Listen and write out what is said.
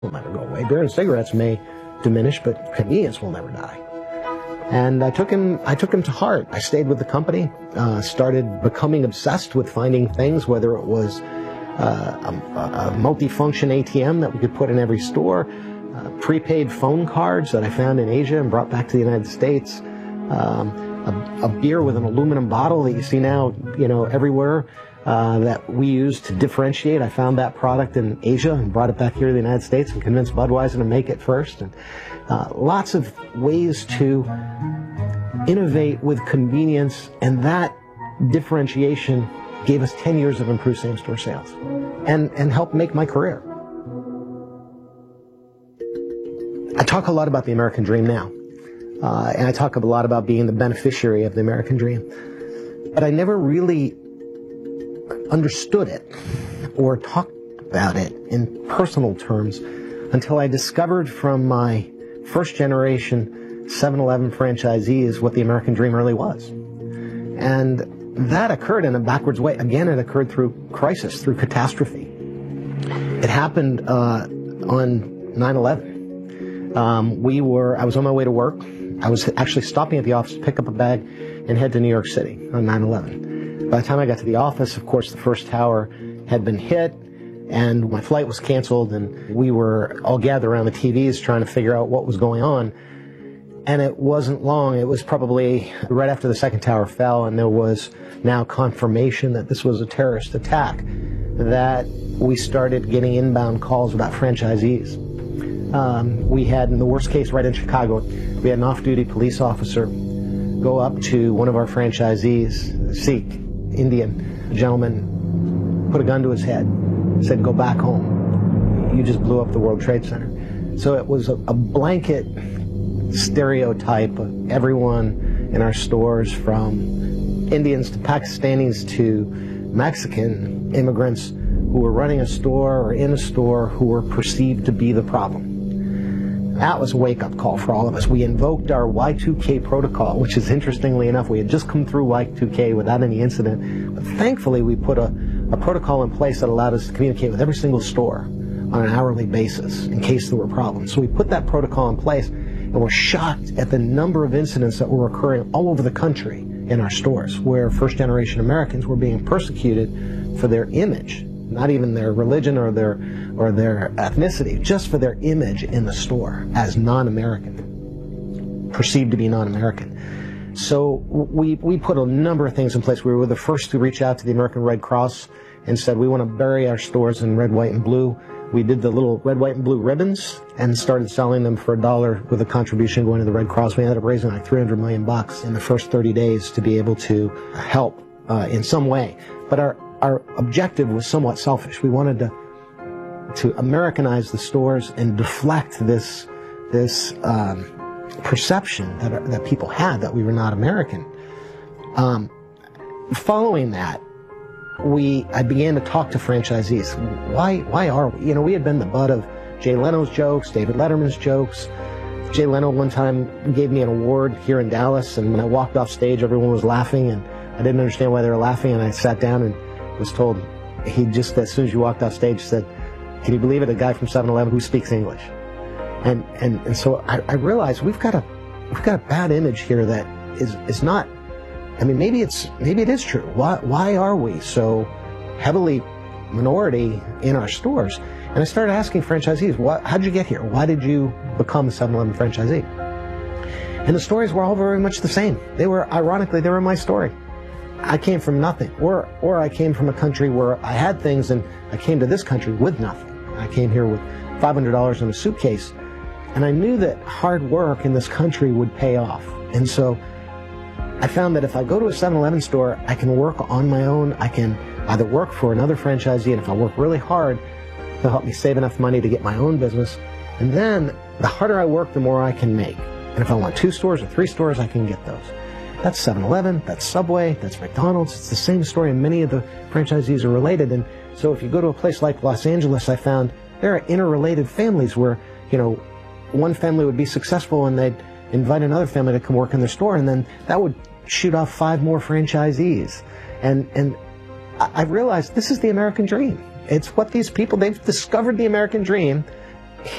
will never go away. Beer and cigarettes may diminish, but convenience will never die. And I took him to heart. I stayed with the company, started becoming obsessed with finding things, whether it was a multifunction ATM that we could put in every store, prepaid phone cards that I found in Asia and brought back to the United States, a beer with an aluminum bottle that you see now, everywhere, that we use to differentiate. I found that product in Asia and brought it back here to the United States and convinced Budweiser to make it first. And lots of ways to innovate with convenience, and that differentiation gave us 10 years of improved same-store sales and helped make my career. I talk a lot about the American dream now, and I talk a lot about being the beneficiary of the American dream, but I never really understood it or talked about it in personal terms until I discovered from my first generation 7-Eleven franchisees what the American dream really was. And that occurred in a backwards way. Again, it occurred through crisis, through catastrophe. It happened on 9/11. I was on my way to work. I was actually stopping at the office to pick up a bag and head to New York City on 9/11. By the time I got to the office, of course, the first tower had been hit, and my flight was canceled, and we were all gathered around the TVs trying to figure out what was going on. And it wasn't long. It was probably right after the second tower fell, and there was now confirmation that this was a terrorist attack, that we started getting inbound calls about franchisees. We had, in the worst case, right in Chicago, we had an off-duty police officer go up to one of our franchisees, a Sikh, Indian gentleman, put a gun to his head, said, "Go back home. You just blew up the World Trade Center." So it was a blanket stereotype of everyone in our stores, from Indians to Pakistanis to Mexican immigrants, who were running a store or in a store who were perceived to be the problem. That was a wake-up call for all of us. We invoked our Y2K protocol, which is, interestingly enough, we had just come through Y2K without any incident, but thankfully we put a protocol in place that allowed us to communicate with every single store on an hourly basis in case there were problems. So we put that protocol in place, and we're shocked at the number of incidents that were occurring all over the country in our stores, where first-generation Americans were being persecuted for their image, not even their religion or their ethnicity, just for their image in the store as non-American, perceived to be non-American. So we put a number of things in place. We were the first to reach out to the American Red Cross and said, we want to bury our stores in red, white, and blue. We did the little red, white, and blue ribbons and started selling them for $1 with a contribution going to the Red Cross. We ended up raising like $300 million in the first 30 days to be able to help in some way. But our objective was somewhat selfish. We wanted to Americanize the stores and deflect this perception that people had that we were not American. Following that, I began to talk to franchisees. Why are we? We had been the butt of Jay Leno's jokes, David Letterman's jokes. Jay Leno one time gave me an award here in Dallas, and when I walked off stage, everyone was laughing, and I didn't understand why they were laughing, and I sat down and was told, he just, as soon as you walked off stage, said, "Can you believe it, a guy from 7-Eleven who speaks English?" And so I realized we've got a bad image here that is not. I mean, maybe it is true. Why are we so heavily minority in our stores? And I started asking franchisees, how'd you get here? Why did you become a 7-Eleven franchisee? And the stories were all very much the same. Ironically, they were my story. I came from nothing, or I came from a country where I had things, and I came to this country with nothing. I came here with $500 in a suitcase, and I knew that hard work in this country would pay off. And so I found that if I go to a 7-Eleven store, I can work on my own. I can either work for another franchisee, and if I work really hard, they'll help me save enough money to get my own business. And then the harder I work, the more I can make. And if I want 2 stores or 3 stores, I can get those. That's 7-Eleven, that's Subway, that's McDonald's. It's the same story, and many of the franchisees are related. And so if you go to a place like Los Angeles, I found there are interrelated families where, one family would be successful and they'd invite another family to come work in their store, and then that would shoot off 5 more franchisees. And I realized this is the American dream. It's what these people, they've discovered the American dream.